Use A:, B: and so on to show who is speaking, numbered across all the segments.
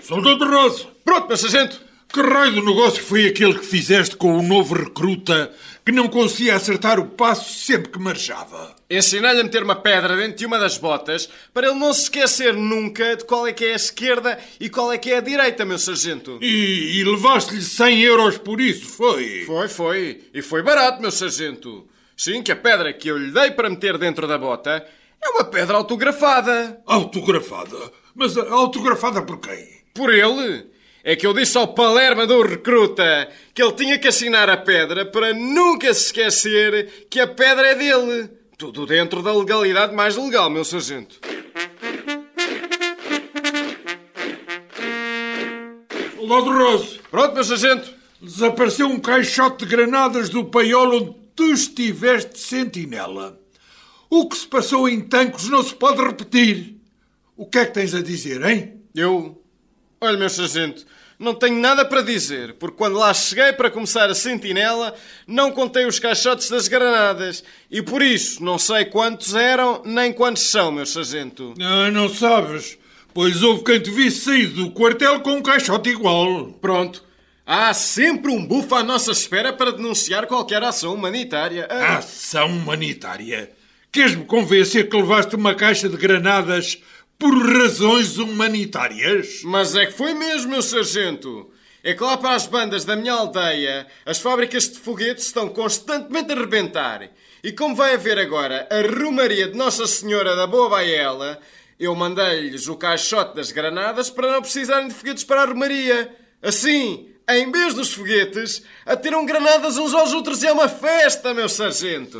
A: Soldado Rosa!
B: Pronto, meu sargento!
A: Que raio de negócio foi aquele que fizeste com o novo recruta que não conseguia acertar o passo sempre que marchava?
B: Ensinei-lhe a meter uma pedra dentro de uma das botas para ele não se esquecer nunca de qual é que é a esquerda e qual é que é a direita, meu sargento.
A: E levaste-lhe 100 euros por isso, foi?
B: Foi. E foi barato, meu sargento. Sim, que a pedra que eu lhe dei para meter dentro da bota é uma pedra autografada.
A: Autografada? Mas autografada por quem?
B: Por ele. É que eu disse ao palerma do recruta que ele tinha que assinar a pedra para nunca se esquecer que a pedra é dele. Tudo dentro da legalidade mais legal, meu sargento.
A: Soldado Rosa!
B: Pronto, meu sargento.
A: Desapareceu um caixote de granadas do paiol onde tu estiveste de sentinela. O que se passou em Tancos não se pode repetir. O que é que tens a dizer, hein?
B: Olha, meu sargento, não tenho nada para dizer, porque quando lá cheguei para começar a sentinela, não contei os caixotes das granadas. E por isso, não sei quantos eram, nem quantos são, meu sargento.
A: Não sabes, pois houve quem te visse sair do quartel com um caixote igual.
B: Pronto. Há sempre um bufo à nossa espera para denunciar qualquer ação humanitária.
A: Ação humanitária? Queres-me convencer que levaste uma caixa de granadas por razões humanitárias?
B: Mas é que foi mesmo, meu sargento. É que lá para as bandas da minha aldeia, as fábricas de foguetes estão constantemente a rebentar. E como vai haver agora a Romaria de Nossa Senhora da Boa Baela, eu mandei-lhes o caixote das granadas para não precisarem de foguetes para a Romaria. Assim, em vez dos foguetes, atiram granadas uns aos outros e é uma festa, meu sargento.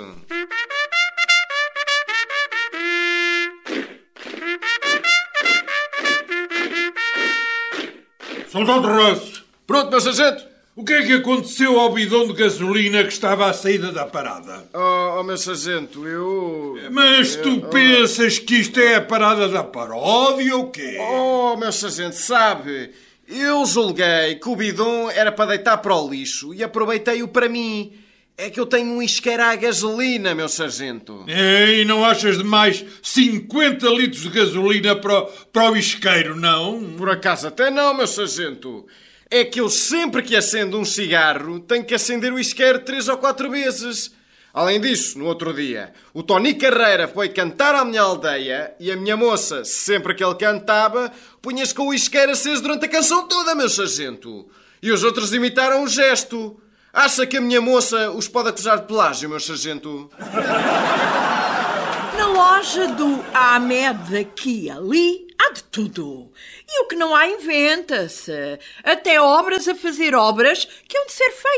A: Soldado Rosa!
B: Pronto, meu sargento!
A: O que é que aconteceu ao bidão de gasolina que estava à saída da parada?
B: Oh, meu sargento,
A: Mas tu pensas que isto é a parada da paródia ou quê?
B: Oh, meu sargento, sabe, eu julguei que o bidão era para deitar para o lixo e aproveitei-o para mim. É que eu tenho um isqueiro à gasolina, meu sargento.
A: E não achas de mais 50 litros de gasolina para o isqueiro, não?
B: Por acaso até não, meu sargento. É que eu sempre que acendo um cigarro tenho que acender o isqueiro 3 ou 4 vezes. Além disso, no outro dia, o Tony Carreira foi cantar à minha aldeia e a minha moça, sempre que ele cantava, punha-se com o isqueiro aceso durante a canção toda, meu sargento. E os outros imitaram o gesto. Acha que a minha moça os pode acusar de pelágio, meu sargento?
C: Na loja do Ahmed aqui e ali há de tudo. E o que não há inventa-se. Até obras a fazer obras que hão de ser feitas.